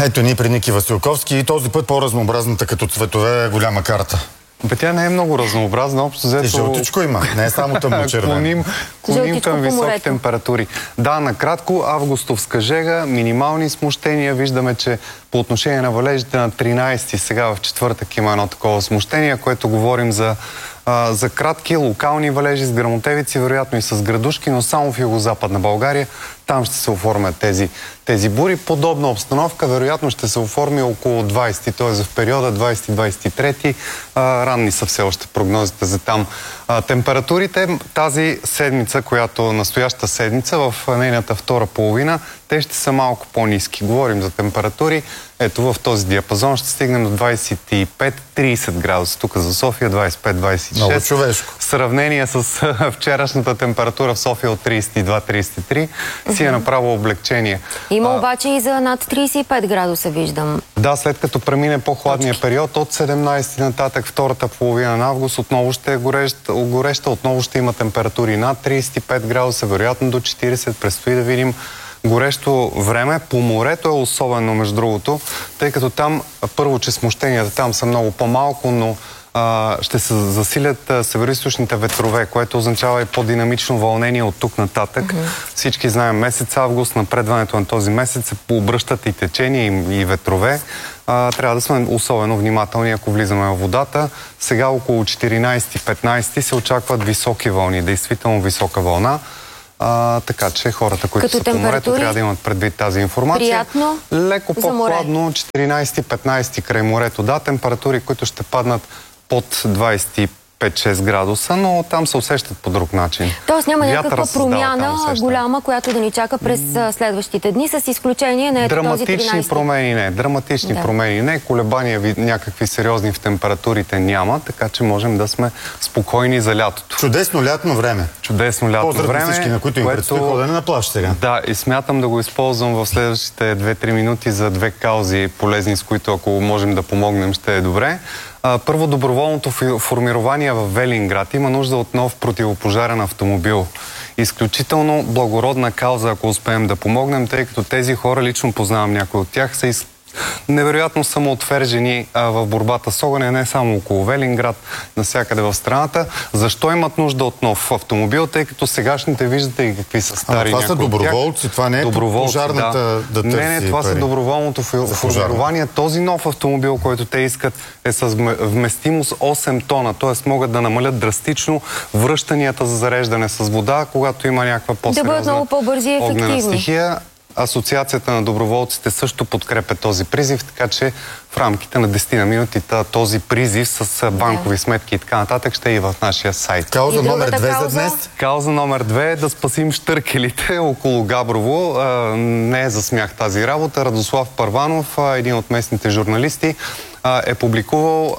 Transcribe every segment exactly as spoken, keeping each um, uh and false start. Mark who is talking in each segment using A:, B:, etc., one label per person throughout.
A: Ето ни при Ники Василковски и този път по-разнообразната като цветове голяма карта.
B: Бе, тя не е много разнообразна. Общо взето...
A: Жълтичко има, не е само тъмно-червено.
B: клоним клоним към високи температури. Да, накратко, августовска жега, минимални смущения. Виждаме, че по отношение на валежите на тринайсети, сега в четвъртък има едно такова смущение, което говорим за, а, за кратки локални валежи с гръмотевици, вероятно и с градушки, но само в югозападна България. Там ще се оформят тези, тези бури. Подобна обстановка вероятно ще се оформи около двайсети, т.е. в периода двайсети двайсет и трети. А, ранни са все още прогнозите за там. А, температурите тази седмица, която настояща седмица, в нейната втора половина, те ще са малко по-ниски. Говорим за температури. Ето в този диапазон ще стигнем до двайсет и пет до трийсет градуса. Тук за София двайсет и пет до двайсет и шест.
A: Много човешко.
B: В сравнение с вчерашната температура в София от трийсет и два до трийсет и три си е направо облегчение.
C: Има а, обаче и за над трийсет и пет градуса, виждам.
B: Да, след като премине по-хладния период, от седемнайсети нататък, втората половина на август, отново ще е гореща, гореща, отново ще има температури над трийсет и пет градуса, вероятно до четирийсет. Предстои да видим горещо време. По морето е особено, между другото, тъй като там, първо, че смущенията там са много по-малко, но а, ще се засилят североизточните ветрове, което означава и по-динамично вълнение от тук нататък. Mm-hmm. Всички знаем, месец август, напредването на този месец се пообръщат и течения, и, и ветрове. А, трябва да сме особено внимателни, ако влизаме в водата. Сега около четиринайсети петнайсети се очакват високи вълни, действително висока вълна. А, така че хората, които като са по морето, трябва да имат предвид тази информация.
C: Приятно
B: леко по-хладно, четиринайсети петнайсети край морето. Да, температури, които ще паднат под двайсет и пет до шест градуса, но там се усещат по друг начин.
C: Тоест няма някаква промяна голяма, която да ни чака през следващите дни, с изключение на този тринайсети.
B: Драматични промени не. Драматични да. промени не. Колебания някакви сериозни в температурите няма, така че можем да сме спокойни за лятото.
A: Чудесно лятно време.
B: Чудесно лятно
A: Поздрав
B: време.
A: Всички, на които им предстои ходене на плаж сега.
B: Да, и смятам да го използвам в следващите две-три минути за две каузи полезни, с които ако можем да помогнем, ще е добре. Първо, доброволното формирование в Велинград има нужда от нов противопожарен автомобил. Изключително благородна кауза, ако успеем да помогнем, тъй като тези хора, лично познавам някои от тях, са из... невероятно самоотвержени а, в борбата с огъня, не само около Велинград, навсякъде в страната. Защо имат нужда от нов автомобил, тъй като сегашните виждате и какви са стари.
A: А, това са доброволци, това не е пожарната да, да търси
B: Не, не, това пари. Са доброволното формирование. Този нов автомобил, който те искат, е с вместимост осем тона, т.е. могат да намалят драстично връщанията за зареждане с вода, когато има някаква по-сериозна
C: да бъдат много по-бързи и ефективни.
B: Стихия. Асоциацията на доброволците също подкрепя този призив, така че в рамките на десет минути този призив с банкови сметки и така нататък ще е и в нашия сайт.
A: Кауза номер две за днес?
B: Кауза номер две е да спасим щъркелите около Габрово. Не е за смях тази работа. Радослав Първанов, един от местните журналисти, е публикувал,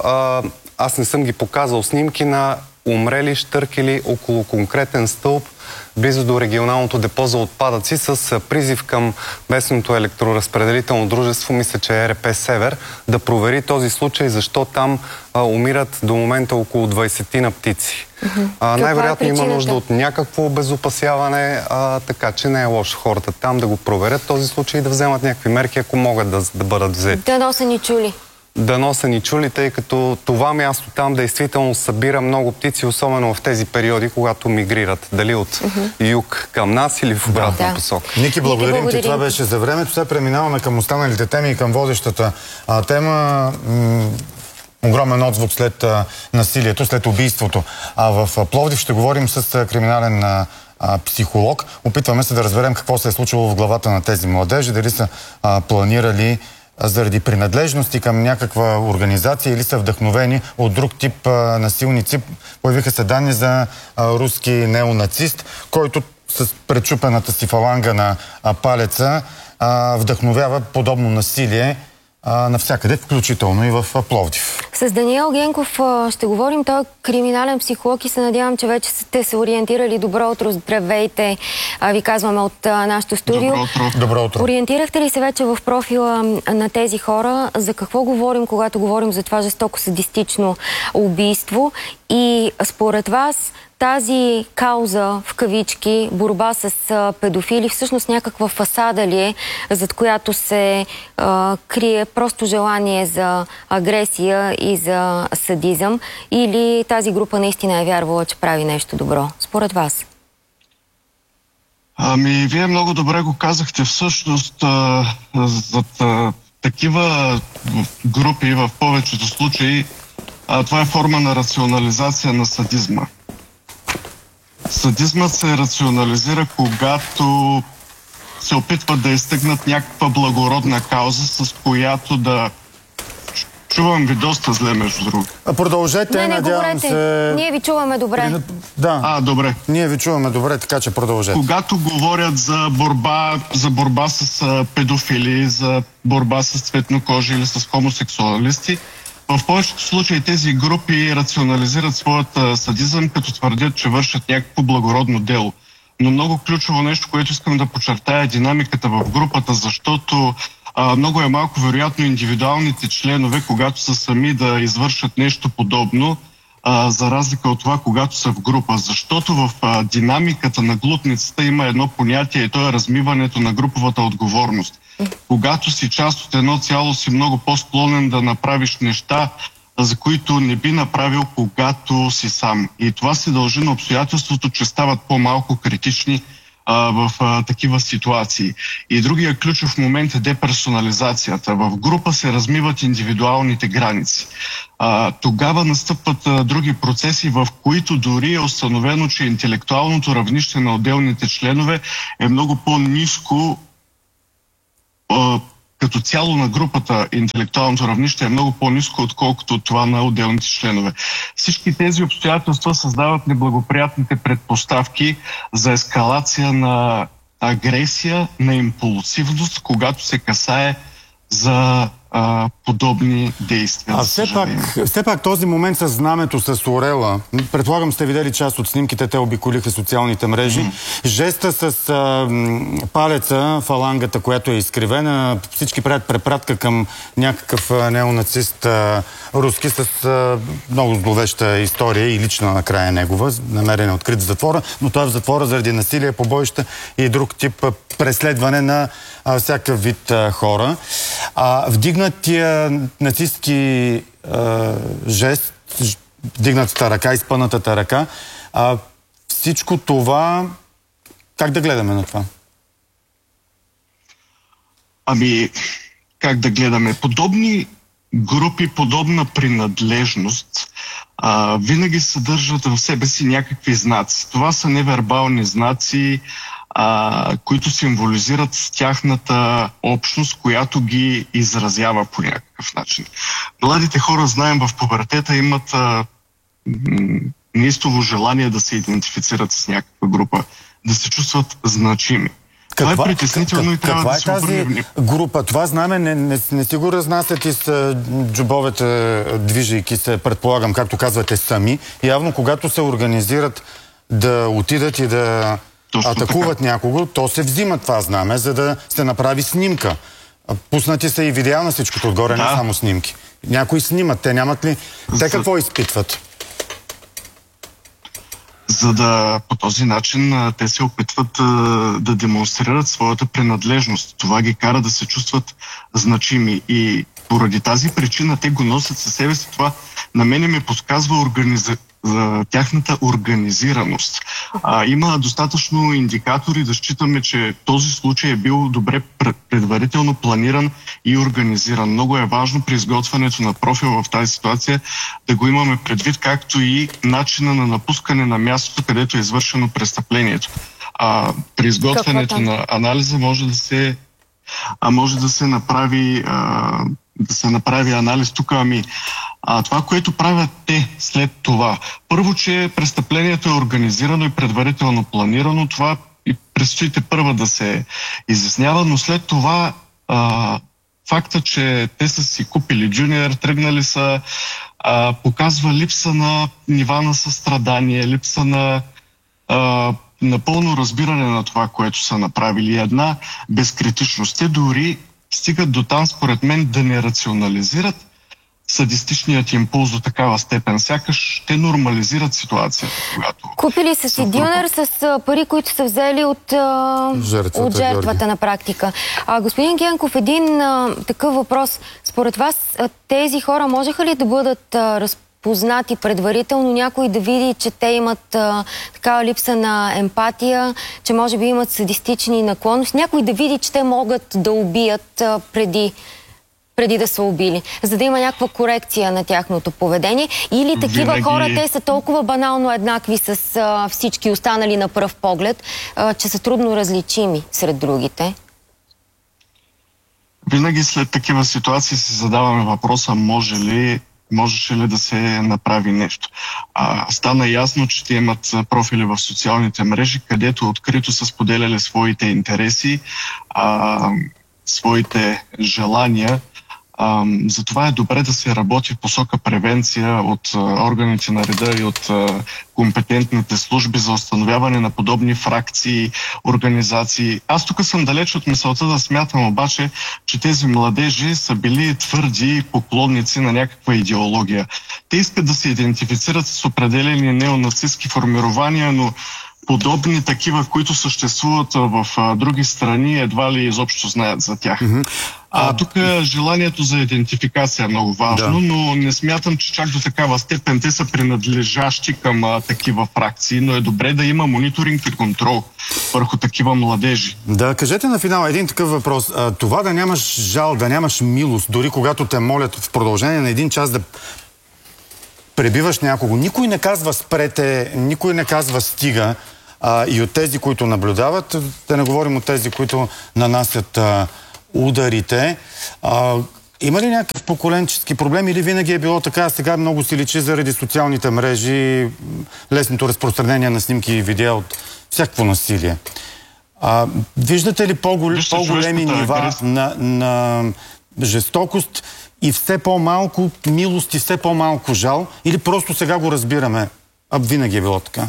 B: аз не съм ги показал, снимки на умрели щъркели около конкретен стълб близо до регионалното депо за отпадъци с призив към местното електроразпределително дружество, мисля, че е Е Ер Пе Север, да провери този случай, защо там а, умират до момента около двайсетина птици. Mm-hmm. Най-вероятно е има нужда от някакво обезопасяване, а, така че не е лошо хората там да го проверят този случай и да вземат някакви мерки, ако могат да, да бъдат взети.
C: Дано са ни чули.
B: Дано са ни чули, тъй като това място там действително събира много птици, особено в тези периоди, когато мигрират. Дали от uh-huh. юг към нас или в обратна да. посока.
A: Ники, благодарим, благодарим ти. Това беше за времето. Сега преминаваме към останалите теми и към водещата а, тема. М- огромен отзвук след а, насилието, след убийството. А в Пловдив ще говорим с а, криминален а, а, психолог. Опитваме се да разберем какво се е случило в главата на тези младежи, дали са а, планирали заради принадлежности към някаква организация или са вдъхновени от друг тип а, насилници. Появиха се данни за а, руски неонацист, който с пречупената си фаланга на а, палеца а, вдъхновява подобно насилие а, навсякъде, включително и в а, Пловдив.
C: С Даниел Генков а, ще говорим. Той е криминален психолог и се надявам, че вече сте се ориентирали. Добро утро, здравейте, а, ви казваме от а, нашото студио.
A: Добро утро. Добро утро.
C: Ориентирахте ли се вече в профила на тези хора? За какво говорим, когато говорим за това жестоко садистично убийство? И според вас тази кауза, в кавички, борба с а, педофили, всъщност някаква фасада ли е, зад която се а, крие просто желание за агресия и за садизъм, или тази група наистина е вярвала, че прави нещо добро? Според вас?
D: Ами, вие много добре го казахте. Всъщност, а, зад а, такива групи в повечето случаи а, това е форма на рационализация на садизма. Садизмът се рационализира, когато се опитват да изтъгнат някаква благородна кауза, с която да... Чувам ви доста зле, между другото.
A: Продължете,
C: не, не
A: надявам
C: говорете.
A: се...
C: Ние ви чуваме добре.
A: Да.
D: А, добре.
A: Ние ви чуваме добре, така че продължете.
D: Когато говорят за борба, за борба с а, педофили, за борба с цветнокожи или с хомосексуалисти, в повечето случаи тези групи рационализират своята садизъм, като твърдят, че вършат някакво благородно дело. Но много ключово нещо, което искам да подчертая, е динамиката в групата, защото а, много е малко вероятно индивидуалните членове, когато са сами, да извършат нещо подобно, а, за разлика от това, когато са в група. Защото в а, динамиката на глутницата има едно понятие и то е размиването на груповата отговорност. Когато си част от едно цяло, си много по-склонен да направиш неща, за които не би направил, когато си сам. И това се дължи на обстоятелството, че стават по-малко критични а, в а, такива ситуации. И другия ключов момент е деперсонализацията. В група се размиват индивидуалните граници. А, тогава настъпват а, други процеси, в които дори е установено, че интелектуалното равнище на отделните членове е много по-ниско. Като цяло на групата, интелектуалното равнище е много по-ниско, отколкото това на отделните членове. Всички тези обстоятелства създават неблагоприятните предпоставки за ескалация на агресия, на импулсивност, когато се касае за а, подобни действия.
A: А все пак, все пак този момент с знамето, с орела, предполагам сте видели част от снимките, те обиколиха социалните мрежи. Mm. Жеста с а, палеца, фалангата, която е изкривена, всички правят препратка към някакъв а, неонацист а, руски с а, много зловеща история и лична накрая негова, намерен е открит в затвора, но той е в затвора заради насилие, побоища и друг тип а, преследване на а, всякакъв вид а, хора. А, вдигнатия нацистски а, жест, вдигнатата ръка, изпънатата ръка, а, всичко това, как да гледаме на това?
D: Ами, как да гледаме? Подобни групи, подобна принадлежност а, винаги съдържат в себе си някакви знаци. Това са невербални знаци, а, които символизират тяхната общност, която ги изразява по някакъв начин. Младите хора, знаем, в пубертета имат а, м- неистово желание да се идентифицират с някаква група, да се чувстват значими.
A: Каква,
D: това е притеснително как, и трябва
A: каква
D: да се обърне
A: е тази група? Това знаме, не, не, не си го разнасят и с джобовете, движейки се, предполагам, както казвате, сами. Явно, когато се организират да отидат и да Точно атакуват така някого, то се взима това знаме, за да се направи снимка. Пуснати са и видеа на всичкото отгоре, да. Не само снимки. Някои снимат, те нямат ли... Те за... какво изпитват?
D: За да по този начин те се опитват а, да демонстрират своята принадлежност. Това ги кара да се чувстват значими. И поради тази причина те го носят със себе си. Това на мене ме подсказва организа... за тяхната организираност. А, има достатъчно индикатори да считаме, че този случай е бил добре предварително планиран и организиран. Много е важно при изготвянето на профил в тази ситуация да го имаме предвид, както и начина на напускане на мястото, където е извършено престъплението. А, при изготвянето на анализа може да се, а, може да се направи а, да се направи анализ тук. Ами, а това, което правят те след това, първо, че престъплението е организирано и предварително планирано, това и предстоите първа да се изяснява, но след това а, факта, че те са си купили джуниор, тръгнали са, а, показва липса на нива на състрадание, липса на а, напълно разбиране на това, което са направили. Една безкритичност. Те дори стигат до там, според мен, да не рационализират садистичният импулс до такава степен. Сякаш те нормализират ситуацията, когато...
C: Купили са си дюнер с пари, които са взели от,
A: жертвата,
C: от жертвата
A: Георги.
C: на практика. А, господин Генков, един а, такъв въпрос. Според вас тези хора можеха ли да бъдат а, разпознати предварително, някой да види, че те имат а, такава липса на емпатия, че може би имат садистични наклонности, някой да види, че те могат да убият а, преди преди да са убили, за да има някаква корекция на тяхното поведение. Или такива
D: Винаги...
C: хора, те са толкова банално еднакви с а, всички останали на пръв поглед, а, че са трудно различими сред другите.
D: Винаги след такива ситуации си задаваме въпроса, може ли, можеше ли да се направи нещо. А, стана ясно, че те имат профили в социалните мрежи, където открито са споделяли своите интереси, а, своите желания. Um, затова е добре да се работи в посока превенция от uh, органите на реда и от uh, компетентните служби за установяване на подобни фракции, организации. Аз тук съм далеч от мисълта да смятам обаче, че тези младежи са били твърди поклонници на някаква идеология. Те искат да се идентифицират с определени неонацистски формирования, но подобни такива, които съществуват в а, други страни, едва ли изобщо знаят за тях. Mm-hmm. А, а тук желанието за идентификация е много важно, да. Но не смятам, че чак до такава степен те са принадлежащи към а, такива фракции, но е добре да има мониторинг и контрол върху такива младежи.
A: Да, кажете на финал един такъв въпрос. А, това да нямаш жал, да нямаш милост, дори когато те молят в продължение на един час да пребиваш някого. Никой не казва спрете, никой не казва стига. А, и от тези, които наблюдават, да не говорим от тези, които нанасят а, ударите. А, има ли някакъв поколенчески проблем или винаги е било така? Сега много си личи заради социалните мрежи, лесното разпространение на снимки и видеа от всякакво насилие. А, виждате ли по-гол... по-големи нива на, на жестокост и все по-малко милост и все по-малко жал? Или просто сега го разбираме? А винаги е било така?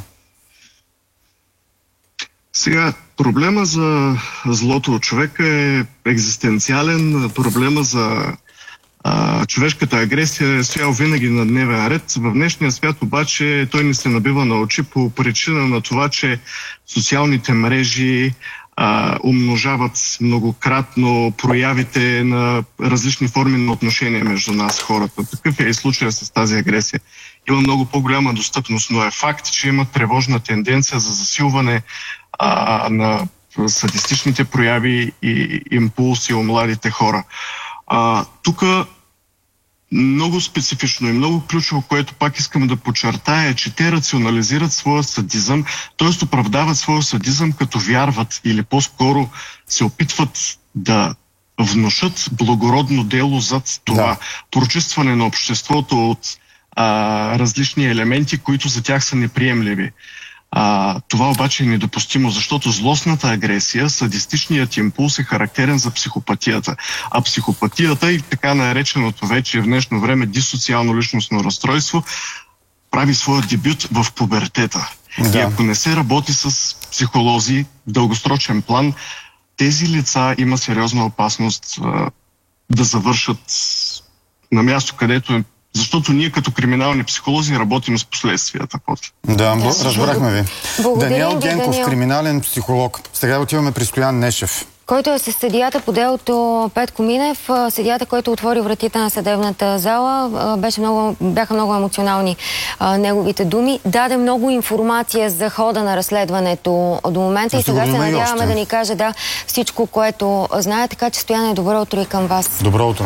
D: Сега, проблема за злото от човека е екзистенциален, проблема за а, човешката агресия е стоял винаги на дневен ред. В днешния свят обаче той ни се набива на очи по причина на това, че социалните мрежи а, умножават многократно проявите на различни форми на отношения между нас, хората. Такъв е и случая с тази агресия. Има много по-голяма достъпност, но е факт, че има тревожна тенденция за засилване а, на садистичните прояви и импулси у младите хора. Тук много специфично и много ключово, което пак искам да подчертая, е, че те рационализират своя садизъм, т.е. оправдават своя садизъм, като вярват или по-скоро се опитват да внушат благородно дело зад това да. Прочистване на обществото от а, различни елементи, които за тях са неприемливи. А, това обаче е недопустимо, защото злостната агресия, садистичният импулс е характерен за психопатията. А психопатията и така нареченото вече в днешно време дисоциално личностно разстройство прави своя дебют в пубертета. Да. И ако не се работи с психолози в дългосрочен план, тези лица има сериозна опасност а, да завършат на място, където е. Защото ние като криминални психолози работим с последствията.
A: Да, разбрахме ви.
C: Благодарим
A: Даниел
C: ви,
A: Генков,
C: Даниел.
A: Криминален психолог. Сега отиваме при Стоян Нешев.
C: Който е със съдията по делото Петко Минев, съдията, който отвори вратите на съдебната зала. Беше много, бяха много емоционални а, неговите думи. Даде много информация за хода на разследването до момента. И сега се надяваме да ни каже да, всичко, което знае. Така че, Стояне, добро утро и към вас.
A: Добро утро.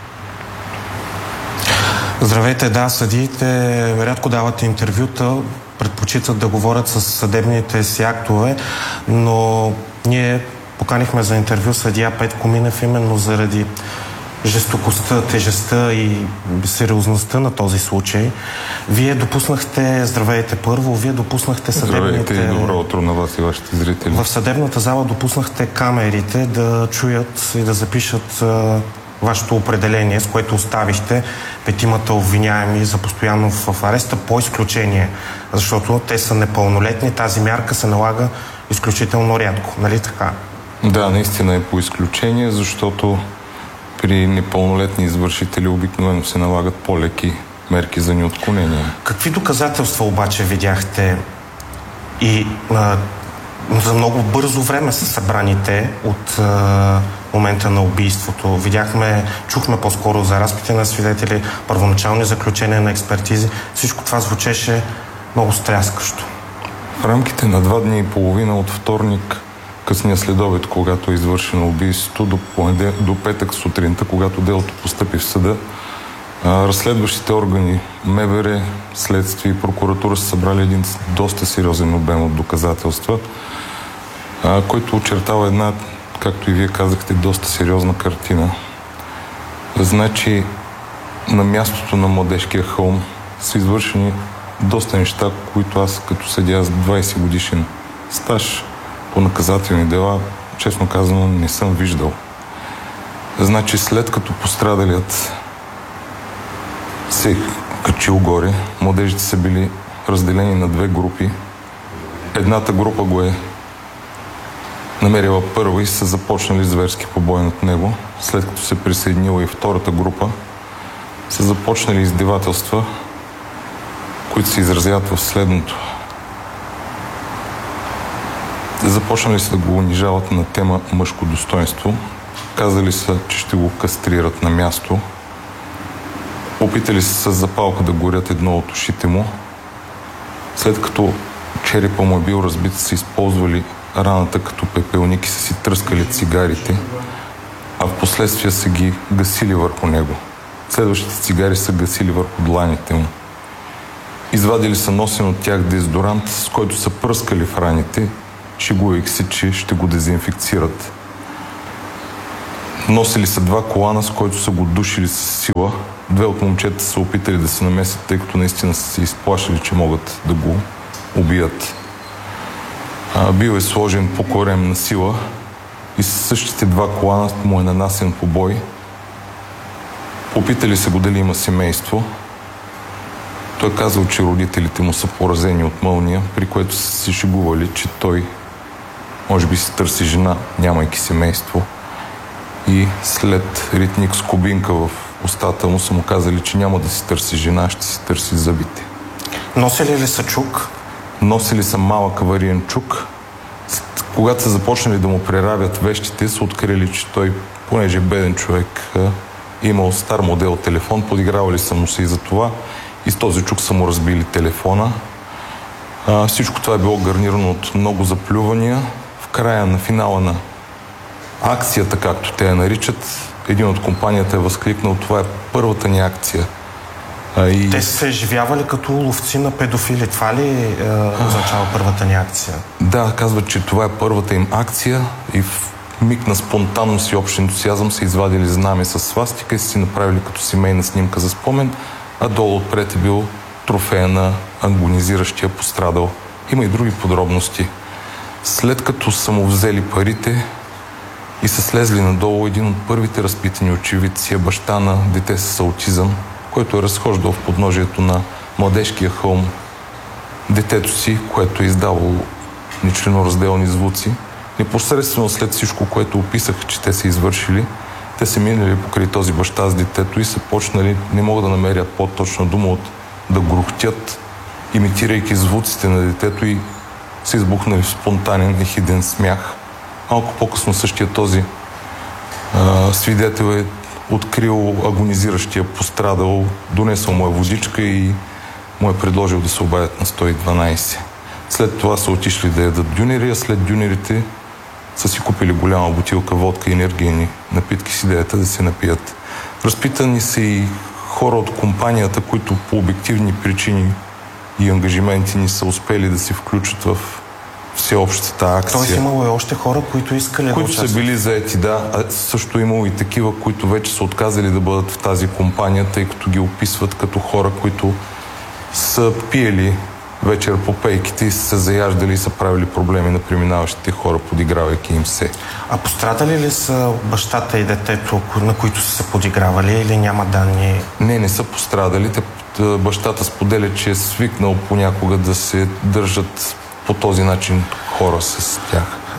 E: Здравейте, да, съдиите рядко дават интервюта, предпочитат да говорят с съдебните си актове, но ние поканихме за интервю съдия Петко Минев именно заради жестокостта, тежестта и сериозността на този случай. Вие допуснахте, здравейте първо, вие допуснахте съдебните...
F: Здравейте и добро утро на вас и вашите зрители.
E: В съдебната зала допуснахте камерите да чуят и да запишат вашето определение, с което оставихте петимата обвиняеми за постоянно в ареста по изключение, защото те са непълнолетни. Тази мярка се налага изключително рядко, нали така?
F: Да, наистина е по изключение, защото при непълнолетни извършители обикновено се налагат по-леки мерки за неотклонение.
E: Какви доказателства обаче видяхте и а, за много бързо време са събраните от а, момента на убийството? Видяхме, чухме по-скоро за разпити на свидетели, първоначални заключения на експертизи. Всичко това звучеше много стряскащо.
F: В рамките на два дни и половина от вторник, късния следобед, когато е извършено убийството, до, понедел... до петък сутринта, когато делото постъпи в съда, разследващите органи, МВР, следствие и прокуратура са събрали един доста сериозен обем от доказателства, който очертава една, както и вие казахте, доста сериозна картина. Значи, на мястото на Младежкия хълм са извършени доста неща, които аз като съдия с двайсет годишен стаж по наказателни дела, честно казано, не съм виждал. Значи, след като пострадалият се е качил горе, младежите са били разделени на две групи. Едната група го е намерила първа и са започнали зверски побой над него. След като се присъединила и втората група, са започнали издевателства, които се изразяват в следното. Започнали са да го унижават на тема мъжко достоинство. Казали са, че ще го кастрират на място. Опитали се с запалка да горят едно от ушите му. След като черепа му е бил разбит, са използвали раната като пепелник и са си тръскали цигарите, а в последствие са ги гасили върху него. Следващите цигари са гасили върху дланите му. Извадили са носен от тях дезодорант, с който са пръскали в раните, шегувайки се, че ще го дезинфекцират. Носили са два колана, с които са го душили с сила. Две от момчета са опитали да се намесят, тъй като наистина са се изплашили, че могат да го убият. А, бил е сложен по корем на сила и с същите два колана му е нанасен побой. Опитали се го дали има семейство. Той казал, че родителите му са поразени от мълния, при което са се шегували, че той може би си търси жена, нямайки семейство. И след ритник с кубинка в устата му са му казали, че няма да си търси жена, ще си търси зъбите.
E: Носили ли са чук?
F: Носили са малък авариен чук. Когато са започнали да му преравят вещите, са открили, че той, понеже е беден човек, имал стар модел телефон, подигравали са му се и за това. И с този чук са му разбили телефона. А, всичко това е било гарнирано от много заплювания. В края на финала на акцията, както те я наричат, един от компанията е възкликнал: това е първата ни акция. А, и...
E: Те са се изживявали като ловци на педофили. Това ли е, означава първата ни акция?
F: Да, казват, че това е първата им акция и в миг на спонтанност и общ ентусиазъм са извадили знаме с свастика и са си направили като семейна снимка за спомен, а долу отпред е бил трофея на агонизиращия пострадал. Има и други подробности. След като са му взели парите и са слезли надолу, един от първите разпитани очевидци е баща на дете с аутизъм, който е разхождал в подножието на Младежкия хълм детето си, което е издавало нечленоразделни звуци. Непосредствено след всичко, което описах, че те са извършили, те са минали покрай този баща с детето и са почнали, не мога да намеря по-точна дума, от да грухтят, имитирайки звуците на детето, и са избухнали в спонтанен ехиден смях. Малко по-късно същия този а, свидетел е открил агонизиращия пострадал, донесъл му е водичка и му е предложил да се обадят на сто и дванайсет. След това са отишли да ядат дюнери, а след дюнерите са си купили голяма бутилка водка и енергийни напитки с идеята да се напият. Разпитани са и хора от компанията, които по обективни причини и ангажименти ни са успели да се включат в всеобщата акция.
E: Тоест имало и още хора, които искали да
F: Които
E: участват.
F: са били заети, да. А също имало и такива, които вече са отказали да бъдат в тази компания, тъй като ги описват като хора, които са пиели вечер по пейките и са се заяждали и са правили проблеми на преминаващите хора, подигравайки им се.
E: А пострадали ли са бащата и детето, на които са се подигравали, или няма данни?
F: Не, не са пострадали. Те, бащата споделя, че е свикнал понякога да се държат по този начин хора с тях.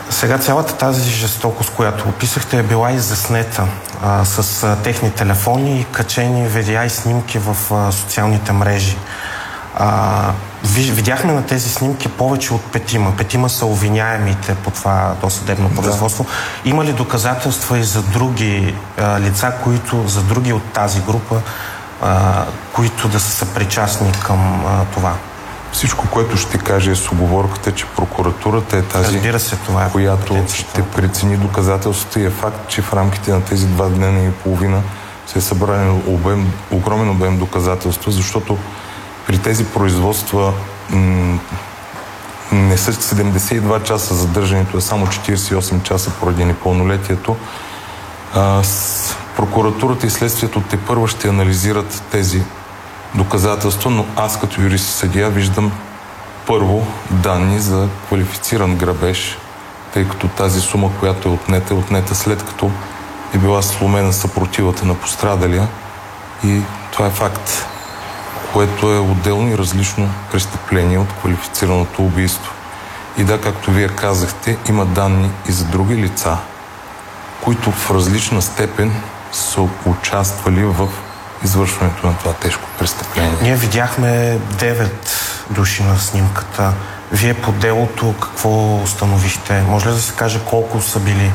E: Сега цялата тази жестокост, която описахте, е била изяснета а, с а, техни телефони и качени видеа и снимки в а, социалните мрежи. А, видяхме на тези снимки повече от петима. Петима са обвиняемите по това досъдебно производство. Да. Има ли доказателства и за други а, лица, които, за други от тази група, а, които да са съпричастни към а, това?
F: Всичко, което ще каже е с уговорката, че прокуратурата е тази,
E: Разбира се, това е
F: която ще прецени доказателствата, и е факт, че в рамките на тези два дена и половина се е събрали обем, огромен обем доказателства, защото при тези производства м- не са седемдесет и два часа задържането, е само четиридесет и осем часа поради непълнолетието. А, с прокуратурата и следствието тепърва ще анализират тези доказателства, но аз като юрист и съдия виждам първо данни за квалифициран грабеж, тъй като тази сума, която е отнета, е отнета след като е била сломена съпротивата на пострадалия, и това е факт, което е отделно и различно престъпление от квалифицираното убийство. И да, както вие казахте, има данни и за други лица, които в различна степен са участвали в извършването на това тежко престъпление.
E: Ние видяхме девет души на снимката. Вие по делото какво установихте? Може ли да се каже колко са били?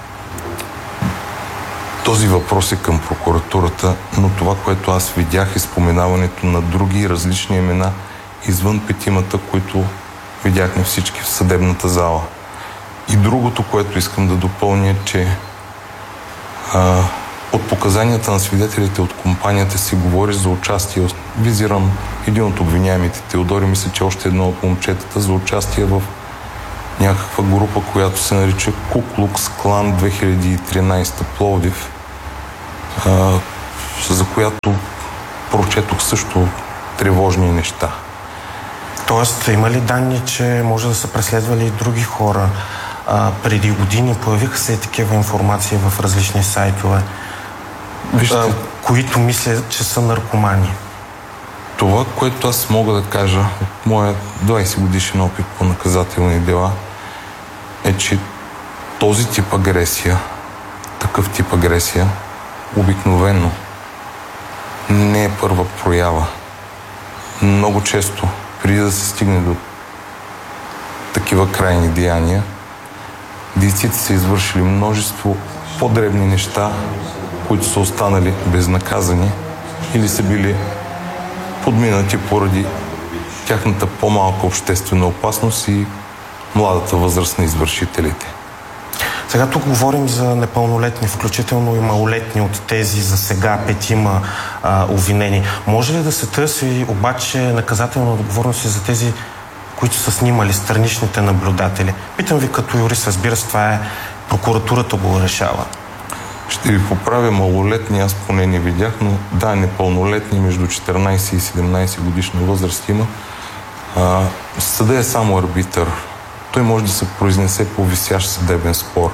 F: Този въпрос е към прокуратурата, но това, което аз видях, е споменаването на други различни имена извън петимата, които видяхме всички в съдебната зала. И другото, което искам да допълня, че а, от показанията на свидетелите от компанията се говори за участие. Визирам един от обвиняемите, Теодори, мисля, че още едно от момчетата, за участие в някаква група, която се нарича Ку Клукс Клан две хиляди и тринадесета Пловдив, а, за която прочетох също тревожни неща.
E: Тоест, има ли данни, че може да са преследвали и други хора? А, преди години появиха се такива информации в различни сайтове,
F: Вижте,
E: а, които мислят, че са наркомани.
F: Това, което аз мога да кажа от моя двадесет годишен опит по наказателни дела, е, че този тип агресия, такъв тип агресия, обикновено не е първа проява. Много често, преди да се стигне до такива крайни деяния, дейците са извършили множество по-дребни неща, които са останали безнаказани или са били подминати поради тяхната по-малка обществена опасност и младата възраст на извършителите.
E: Сега тук говорим за непълнолетни, включително и малолетни от тези за сега петима а, обвинени. Може ли да се търси обаче наказателна отговорност и за тези, които са снимали, страничните наблюдатели? Питам ви като юрист, разбира се, това е прокуратурата го решава.
F: Ще ви поправя, малолетни аз поне не видях, но да, непълнолетни между четиринадесет и седемнадесет годишна възраст има. А, съда е само арбитър. Той може да се произнесе по висящ съдебен спор.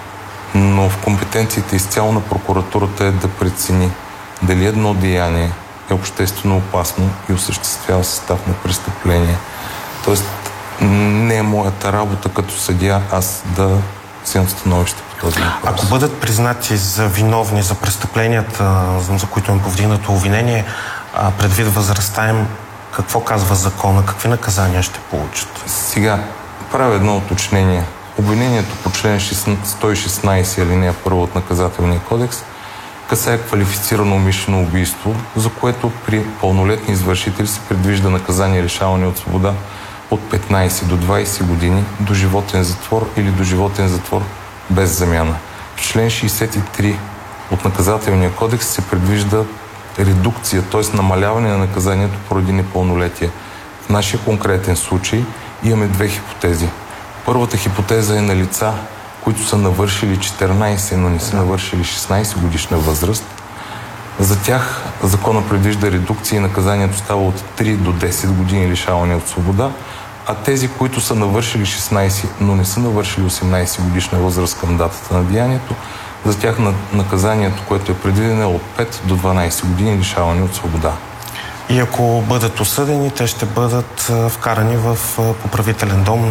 F: Но в компетенциите изцяло на прокуратурата е да прецени дали едно деяние е обществено опасно и осъществява състав на престъпление. Тоест, не е моята работа като съдия аз да вземам становище по този въпрос.
E: Ако бъдат признати за виновни за престъпленията, за които им повдигнато обвинение, предвид възрастта им, какво казва закона? Какви наказания ще получат?
F: Сега правя едно уточнение. Обвинението по член сто и шестнадесет алинея първа от Наказателния кодекс касае квалифицирано умишлено убийство, за което при пълнолетни извършители се предвижда наказание лишаване от свобода от петнадесет до двадесет години, до животен затвор или до животен затвор без замяна. В член шестдесет и три от Наказателния кодекс се предвижда редукция, т.е. намаляване на наказанието поради непълнолетие. В нашия конкретен случай имаме две хипотези. Първата хипотеза е на лица, които са навършили четиринадесет, но не са навършили шестнадесет годишна възраст. За тях закона предвижда редукция и наказанието става от три до десет години лишаване от свобода, а тези, които са навършили шестнадесет, но не са навършили осемнадесет годишна възраст към датата на деянието, за тях наказанието, което е предвидено, е от пет до дванадесет години лишаване от свобода.
E: И ако бъдат осъдени, те ще бъдат вкарани в поправителен дом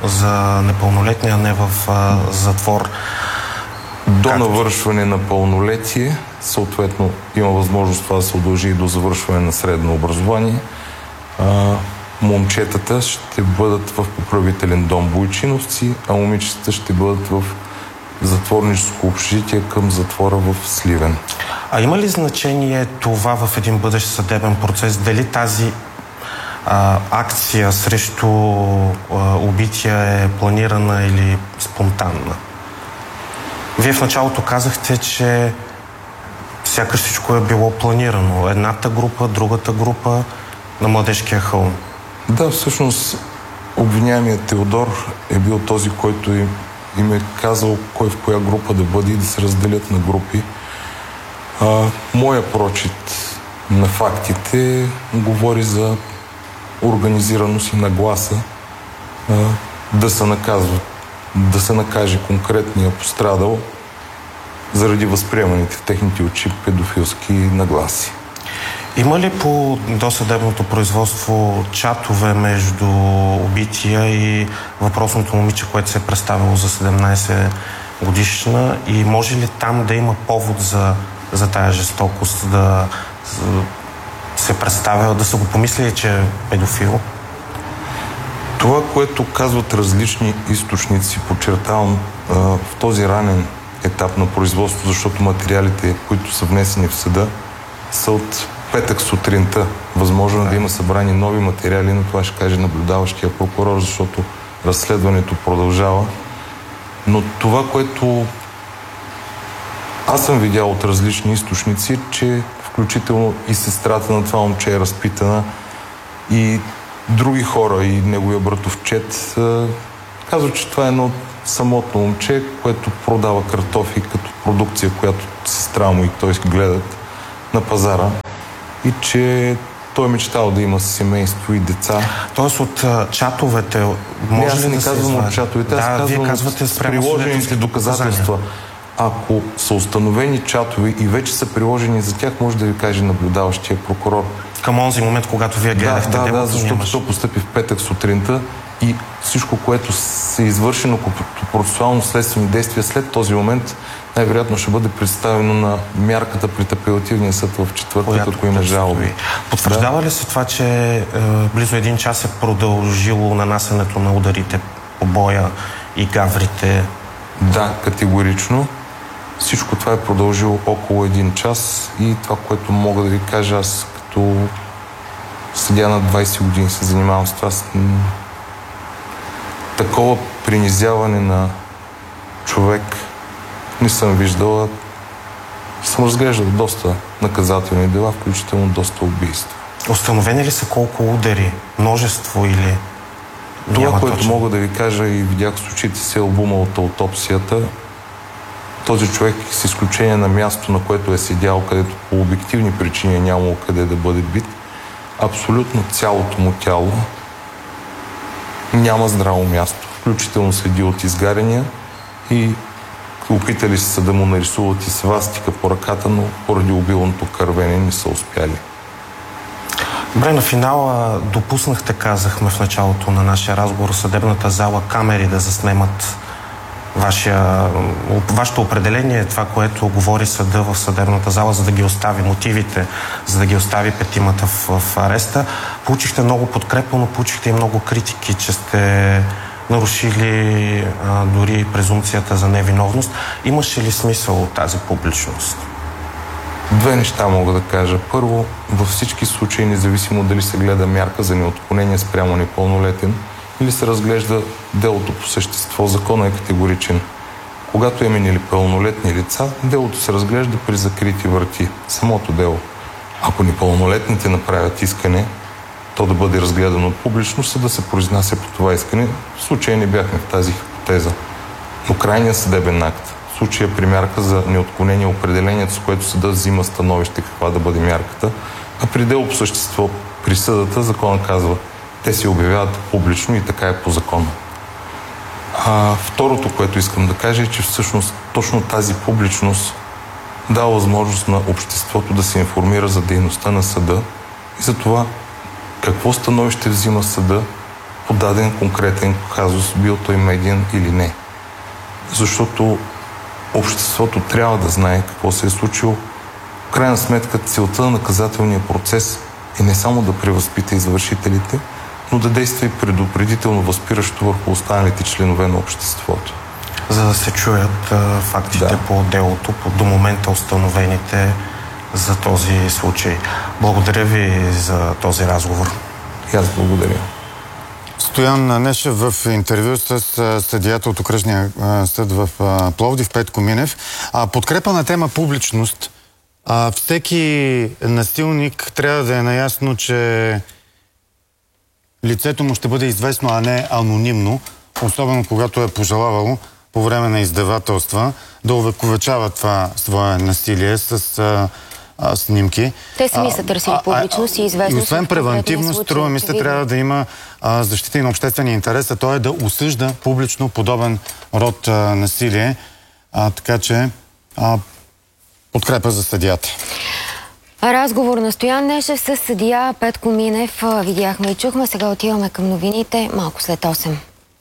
E: за непълнолетни, а не в а, затвор.
F: До
E: Както...
F: навършване на пълнолетие, съответно има възможност това да се удължи и до завършване на средно образование. А, момчетата ще бъдат в поправителен дом Бойчиновци, а момичетата ще бъдат в затворническо общежитие към затвора в Сливен.
E: А има ли значение това в един бъдещ съдебен процес? Дали тази а, акция срещу а, убития е планирана или спонтанна? Вие в началото казахте, че сякаш всичко е било планирано. Едната група, другата група на Младежкия хълм.
F: Да, всъщност обвиняемият Теодор е бил този, който им, им е казал кой в коя група да бъде и да се разделят на групи. А, моя прочит на фактите говори за организираност и нагласа а, да се наказват, да се накаже конкретния пострадал заради възприеманите в техните очи педофилски нагласи.
E: Има ли по досъдебното производство чатове между убития и въпросното момиче, което се е представило за седемнайсет годишна, и може ли там да има повод за, за тая жестокост, да се представя, да са го помислили, че е педофил?
F: Това, което казват различни източници, подчертавам а, в този ранен етап на производство, защото материалите, които са внесени в съда, са от петък сутринта. Възможно е да има събрани нови материали, но това ще каже наблюдаващия прокурор, защото разследването продължава. Но това, което аз съм видял от различни източници, че включително и сестрата на това момче е разпитана, и други хора, и неговия братовчет казват, че това е едно самотно момче, което продава картофи като продукция, която сестра му и той гледат на пазара, и че той е мечтал да има семейство и деца.
E: Тоест от чатовете може
F: не,
E: ли
F: не
E: да се
F: казвам от чатовете,
E: да,
F: аз казвам
E: вие казвате
F: с приложените доказателства. Ако са установени чатове и вече са приложени за тях, може да ви каже наблюдаващия прокурор.
E: Към онзи момент, когато вие гледахте
F: да,
E: делото,
F: да, защото
E: нямаш...
F: то постъпи в петък сутринта и всичко, което се извършено като процесуално следствени действия след този момент, най-вероятно ще бъде представено на мярката пред апелативния съд в четвъртък, ако има жалби.
E: Потвърждава
F: да.
E: ли се това, че е, близо един час е продължило нанасенето на ударите по боя и гаврите?
F: Да, категорично. Всичко това е продължило около един час и това, което мога да ви кажа, аз като съдия на двайсет години се занимавам с това, такова принизяване на човек не съм виждала. Съм разглеждал доста наказателни дела, включително доста убийства.
E: Установени ли са колко удари? Множество или...
F: Това,
E: Няма
F: което
E: точно.
F: мога да ви кажа и видях с очите си албума от аутопсията, този човек, с изключение на място, на което е седял, където по обективни причини е нямало къде да бъде бит, абсолютно цялото му тяло няма здраво място. Включително седи от изгаряния и опитали се да му нарисуват и свастика по ръката, но поради обилното кървене не са успяли.
E: Добре, на финала допуснахте, казахме в началото на нашия разговор, съдебната зала камери да заснемат вашия, вашето определение, това, което говори съда в съдебната зала, за да ги остави мотивите, за да ги остави петимата в, в ареста. Получихте много подкрепа, но получихте и много критики, че сте нарушили а, дори презумпцията за невиновност. Имаше ли смисъл от тази публичност?
F: Две неща мога да кажа. Първо, във всички случаи, независимо дали се гледа мярка за неотклонение спрямо непълнолетен или се разглежда делото по същество, законът е категоричен. Когато имаме непълнолетни лица, делото се разглежда при закрити врати. Самото дело. Ако непълнолетните направят искане, то да бъде разгледано публично, съда се произнася по това искане. В случая не бяхме в тази хипотеза. Но крайният съдебен акт, в случая при мярка за неотклонение, определението, с което съда взима становище каква да бъде мярката, а при дело по същество присъдата, законът казва, те се обявяват публично и така е по закон. А второто, което искам да кажа, е, че всъщност точно тази публичност дава възможност на обществото да се информира за дейността на съда и за това какво становище взима съда по даден конкретен казус, бил той медиен или не. Защото обществото трябва да знае какво се е случило. В крайна сметка целта на наказателния процес е не само да превъзпита извършителите, но да действа и предупредително възпиращо върху останалите членове на обществото.
E: За да се чуят а, фактите да. по делото, по до момента установените за този случай. Благодаря ви за този разговор.
F: И аз благодаря.
A: Стоян Нешев в интервю с съдията от окръжния съд в Пловдив, Петко Минев. Подкрепа на тема публичност. Всеки насилник трябва да е наясно, че лицето му ще бъде известно, а не анонимно, особено когато е пожелавало по време на издевателства да увековечава това свое насилие с а, а, снимки.
C: Те сами са търсили публичност и известност.
A: И освен превентивност, струва ми се, трябва да има а, защита и на обществения интерес, а то е да осъжда публично подобен род а, насилие. А, така че а, подкрепа за съдията.
C: Разговор на Стоян Нешев с съдия Петко Минев видяхме и чухме. Сега отиваме към новините малко след осем.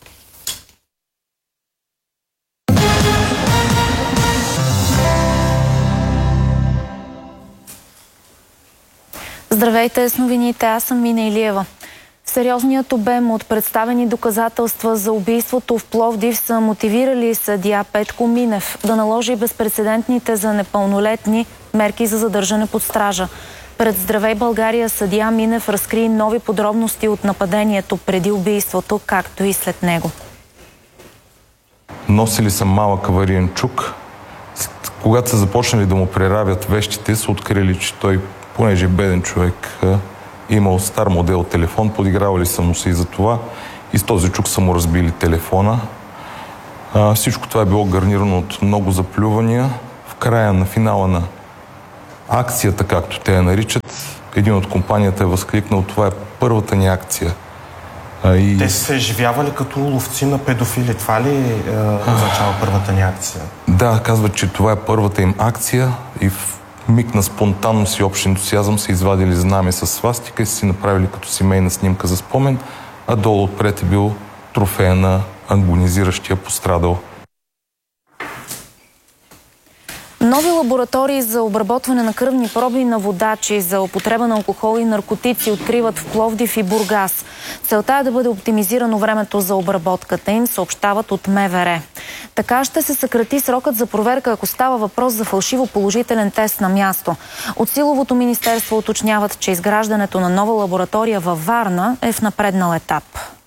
G: Здравейте с новините, аз съм Мина Илиева. Сериозният обем от представени доказателства за убийството в Пловдив са мотивирали съдия Петко Минев да наложи безпрецедентните за непълнолетни мерки за задържане под стража. Пред Здравей България съдия Минев разкри нови подробности от нападението преди убийството, както и след него.
F: Носили са малък авариен чук. Когато са започнали да му преравят вещите, са открили, че той, понеже е беден човек, имал стар модел телефон, подигравали са му се и за това. И с този чук са му разбили телефона. А, всичко това е било гарнирано от много заплювания. В края на финала на акцията, както те я наричат, един от компанията е възкликнал: това е първата ни акция. А, и...
E: Те се изживявали като ловци на педофили. Това ли е, означава първата ни акция?
F: Да, казват, че това е първата им акция и в миг на спонтанност и общ ентусиазъм са извадили знаме с свастика и са си направили като семейна снимка за спомен, а долу отпред е бил трофея на агонизиращия пострадал.
G: Нови лаборатории за обработване на кръвни проби на водачи за употреба на алкохол и наркотици откриват в Пловдив и Бургас. Целта е да бъде оптимизирано времето за обработката им, съобщават от МВР. Така ще се съкрати срокът за проверка, ако става въпрос за фалшиво положителен тест на място. От Силовото министерство уточняват, че изграждането на нова лаборатория във Варна е в напреднал етап.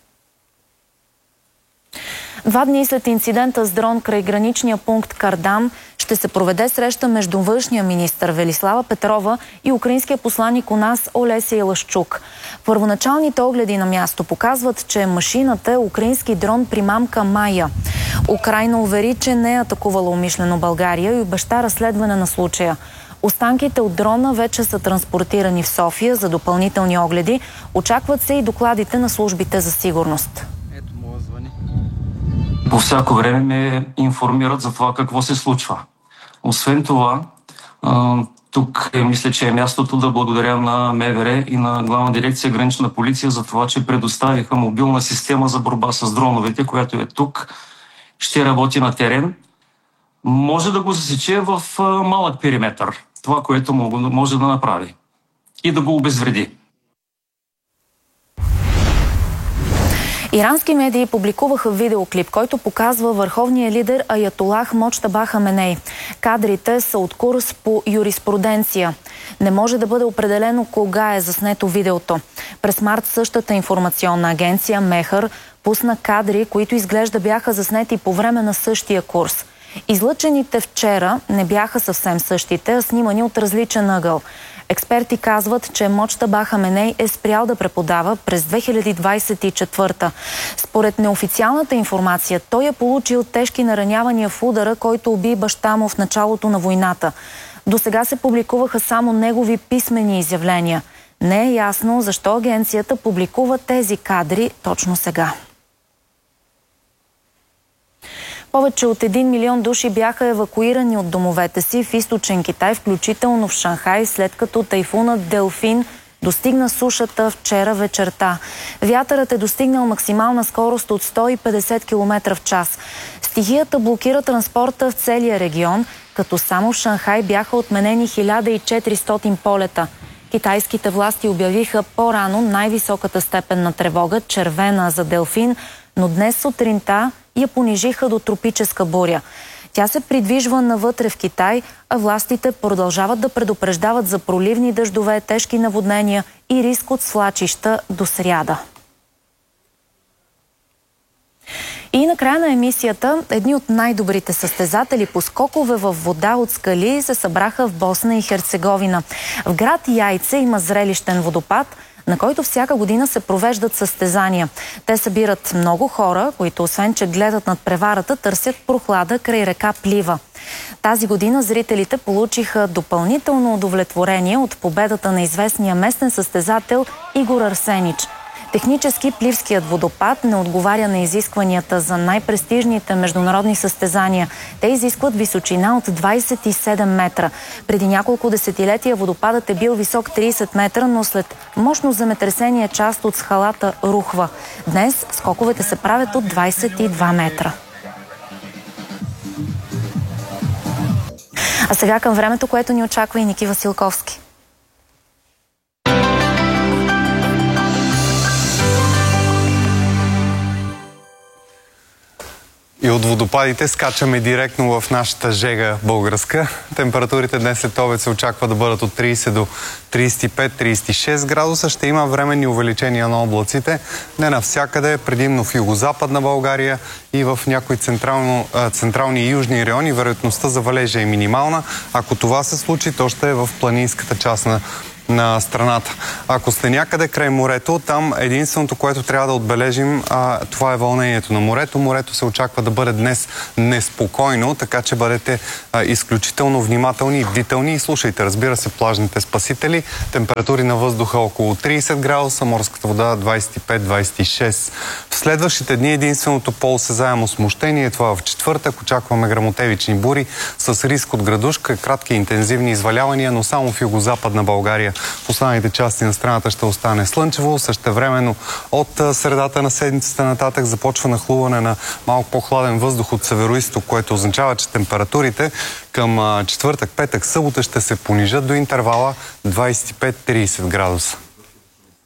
G: Два дни след инцидента с дрон край граничния пункт Кардан ще се проведе среща между външния министър Велислава Петрова и украинския посланик у нас Олесей Лъшчук. Първоначалните огледи на място показват, че машината е украински дрон примамка Майя. Украйна увери, че не е атакувала умишлено България и обеща разследване на случая. Останките от дрона вече са транспортирани в София за допълнителни огледи. Очакват се и докладите на службите за сигурност.
H: По всяко време ме информират за това какво се случва. Освен това, тук мисля, че е мястото да благодаря на МВР и на Главна дирекция Гранична полиция за това, че предоставиха мобилна система за борба с дроновете, която е тук. Ще работи на терен. Може да го засече в малък периметър. Това, което може да направи. И да го обезвреди.
G: Ирански медии публикуваха видеоклип, който показва върховния лидер Аятолах Моджтаба Хаменей. Кадрите са от курс по юриспруденция. Не може да бъде определено кога е заснето видеото. През март същата информационна агенция Мехър пусна кадри, които изглежда бяха заснети по време на същия курс. Излъчените вчера не бяха съвсем същите, а снимани от различен ъгъл. Експерти казват, че Моджтаба Хаменей е спрял да преподава през две хиляди двадесет и четвърта. Според неофициалната информация, той е получил тежки наранявания в удара, който уби баща му в началото на войната. До сега се публикуваха само негови писмени изявления. Не е ясно защо агенцията публикува тези кадри точно сега. Повече от един милион души бяха евакуирани от домовете си в източен Китай, включително в Шанхай, след като тайфунът Делфин достигна сушата вчера вечерта. Вятърът е достигнал максимална скорост от сто и петдесет километра в час. Стихията блокира транспорта в целия регион, като само в Шанхай бяха отменени хиляда и четиристотин полета. Китайските власти обявиха по-рано най-високата степен на тревога – червена за Делфин, но днес сутринта я понижиха до тропическа буря. Тя се придвижва навътре в Китай, а властите продължават да предупреждават за проливни дъждове, тежки наводнения и риск от свлачища до сряда. И накрая на емисията едни от най-добрите състезатели по скокове във вода от скали се събраха в Босна и Херцеговина. В град Яйце има зрелищен водопад, на който всяка година се провеждат състезания. Те събират много хора, които освен че гледат над преварата, търсят прохлада край река Плива. Тази година зрителите получиха допълнително удовлетворение от победата на известния местен състезател Игор Арсенич. Технически Пливският водопад не отговаря на изискванията за най-престижните международни състезания. Те изискват височина от двадесет и седем метра. Преди няколко десетилетия водопадът е бил висок тридесет метра, но след мощно земетресение част от скалата рухва. Днес скоковете се правят от двадесет и два метра. А сега към времето, което ни очаква и Ники Василковски.
B: И от водопадите скачаме директно в нашата жега българска. Температурите днес след обед се очаква да бъдат от тридесет до тридесет и пет до тридесет и шест градуса. Ще има временни увеличения на облаците. Не навсякъде, предимно в югозападна България и в някои централно, централни и южни райони. Вероятността за валежа е минимална. Ако това се случи, то ще е в планинската част на на страната. Ако сте някъде край морето, там единственото, което трябва да отбележим, а, това е вълнението на морето. Морето се очаква да бъде днес неспокойно, така че бъдете а, изключително внимателни и бдителни и слушайте, разбира се, плажните спасители. Температури на въздуха около тридесет градуса, морската вода двадесет и пет до двадесет и шест. В следващите дни единственото по-осезаемо смущение е това в четвъртък. Очакваме гръмотевични бури с риск от градушка, кратки интензивни извалявания, но само в югозападна България. В останалите части на страната ще остане слънчево. Същевременно от средата на седмицата нататък започва нахлуване на малко по-хладен въздух от североизток, което означава, че температурите към четвъртък, петък, събота ще се понижат до интервала двадесет и пет до тридесет градуса.